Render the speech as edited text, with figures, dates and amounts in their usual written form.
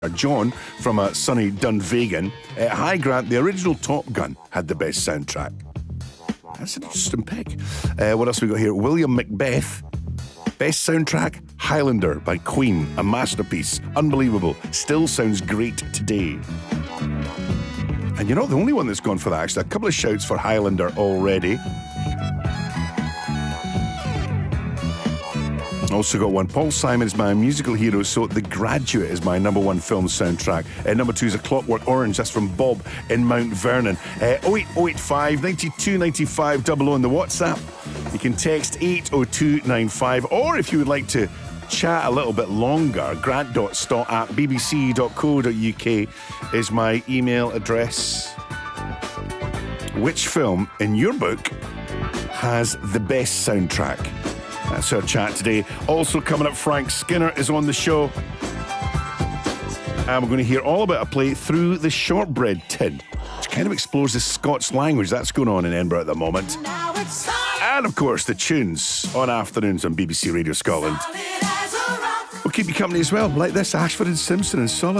John from sunny Dunvegan. Hi, Grant. The original Top Gun had the best soundtrack. That's an interesting pick. What else have we got here? William Macbeth. Best soundtrack, Highlander by Queen. A masterpiece. Unbelievable. Still sounds great today. And you're not the only one that's gone for that, actually. A couple of shouts for Highlander already. Also got one. Paul Simon is my musical hero, so The Graduate is my number one film soundtrack. Number two is A Clockwork Orange. That's from Bob in Mount Vernon. 08085 92 95 00 on the WhatsApp. You can text 80295, or if you would like to chat a little bit longer, grant.stott@bbc.co.uk is my email address. Which film in your book has the best soundtrack? That's our chat today. Also coming up, Frank Skinner is on the show. And we're going to hear all about a play, Through the Shortbread Tin, which kind of explores the Scots language that's going on in Edinburgh at the moment. And of course, the tunes on afternoons on BBC Radio Scotland. We'll keep you company as well, like this, Ashford and Simpson and Solid.